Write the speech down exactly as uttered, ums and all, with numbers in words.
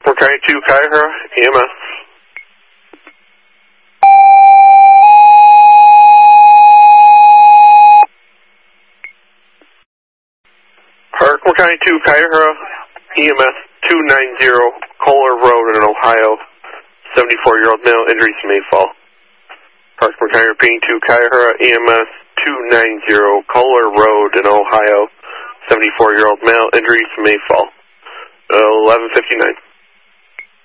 We're County two, Kaihura, E M S. Hartford County two, Kaihura, E M S two ninety, Kohler Road in Ohio, seventy-four-year-old male, injuries to Mayfall. Hartford County repeating two, Kaihura, E M S two ninety, Kohler Road in Ohio, seventy-four-year-old male, injuries to Mayfall. eleven fifty-nine.